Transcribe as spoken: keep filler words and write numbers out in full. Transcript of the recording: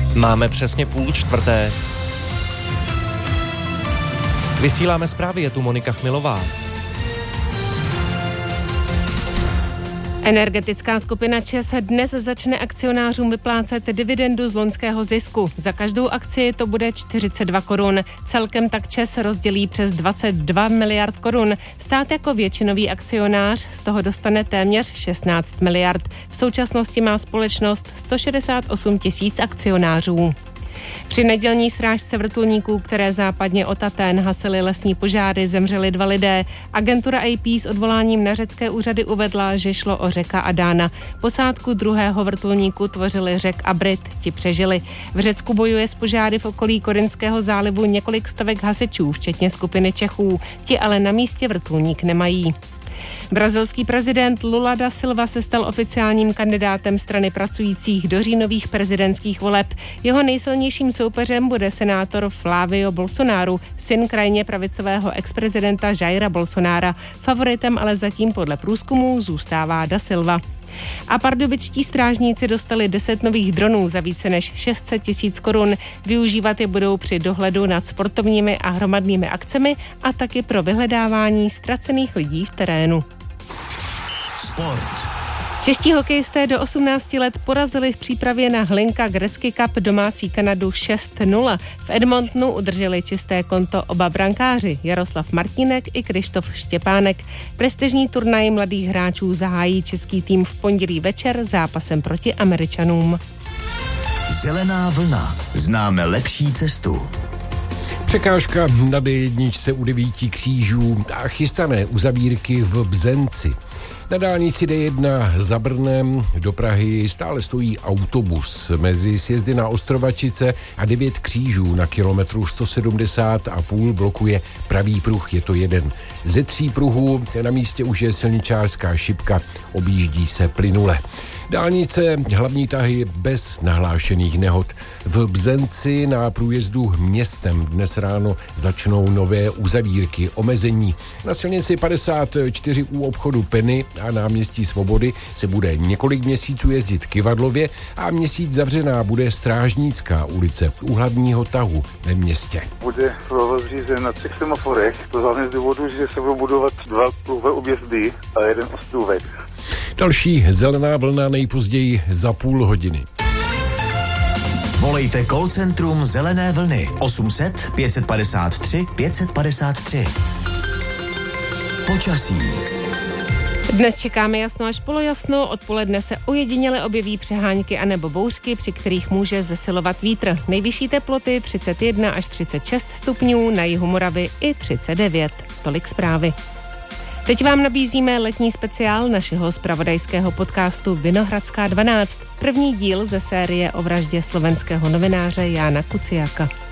Máme přesně půl čtvrté. Vysíláme zprávy, je tu Monika Chmilová. Energetická skupina ČEZ dnes začne akcionářům vyplácet dividendu z loňského zisku. Za každou akci to bude čtyřicet dva korun. Celkem tak ČEZ rozdělí přes dvacet dva miliard korun. Stát jako většinový akcionář z toho dostane téměř šestnáct miliard. V současnosti má společnost sto šedesát osm tisíc akcionářů. Při nedělní srážce vrtulníků, které západně od Athén hasily lesní požáry, zemřeli dva lidé. Agentura A P s odvoláním na řecké úřady uvedla, že šlo o Řeka a Dána. Posádku druhého vrtulníku tvořili Řek a Brit, ti přežili. V Řecku bojuje s požáry v okolí Korinského zálivu několik stovek hasičů, včetně skupiny Čechů. Ti ale na místě vrtulník nemají. Brazilský prezident Lula da Silva se stal oficiálním kandidátem strany pracujících do říjnových prezidentských voleb. Jeho nejsilnějším soupeřem bude senátor Flávio Bolsonaro, syn krajně pravicového exprezidenta Jaira Bolsonara. Favoritem ale zatím podle průzkumů zůstává da Silva. A pardubičtí strážníci dostali deset nových dronů za více než šest set tisíc korun. Využívat je budou při dohledu nad sportovními a hromadnými akcemi a taky pro vyhledávání ztracených lidí v terénu. Sport. Čeští hokejisté do osmnácti let porazili v přípravě na Hlinka Gretzky Cup domácí Kanadu šest nula. V Edmontonu udrželi čisté konto oba brankáři, Jaroslav Martínek i Krištof Štěpánek. Prestižní turnaj mladých hráčů zahájí český tým v pondělí večer zápasem proti Američanům. Zelená vlna. Známe lepší cestu. Překážka na D jedna u devíti křížů a chystané uzavírky v Bzenci. Na dálnici D jedna za Brnem do Prahy stále stojí autobus. Mezi sjezdy na Ostrovačice a devět křížů na kilometru sto sedmdesát a půl blokuje pravý pruh, je to jeden. Ze tří pruhů na místě už je silničářská šipka, objíždí se plynule. Dálnice hlavní tahy bez nahlášených nehod. V Bzenci na průjezdu městem dnes ráno začnou nové uzavírky, omezení. Na silnici padesát čtyři u obchodu Penny a náměstí Svobody se bude několik měsíců jezdit Kyvadlově a měsíc zavřená bude Strážnická ulice u hlavního tahu ve městě. Bude provoz řízen na třech semaforech, to hlavně z důvodu, že se budou budovat dva kruhové objezdy a jeden ostrůvek. Další zelená vlna nejpozději za půl hodiny. Volejte call centrum Zelené vlny osm set pět padesát tři pět padesát tři. Počasí. Dnes čekáme jasno až polojasno, odpoledne se ojediněle objeví přehánky anebo bouřky, při kterých může zesilovat vítr. Nejvyšší teploty třicet jedna až třicet šest stupňů, na jihu Moravy i třicet devět. Tolik zprávy. Teď vám nabízíme letní speciál našeho zpravodajského podcastu Vinohradská dvanáct. První díl ze série o vraždě slovenského novináře Jána Kuciaka.